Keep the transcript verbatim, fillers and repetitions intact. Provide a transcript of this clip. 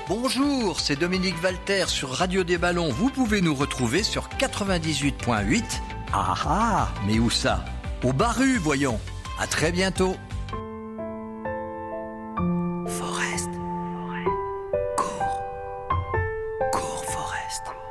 Bonjour, c'est Dominique Valter sur Radio des Ballons. Vous pouvez nous retrouver sur quatre-vingt-dix-huit point huit. Ah ah, mais où ça? Au Barru, voyons. À très bientôt. Forest. Cours. Cours, Forest.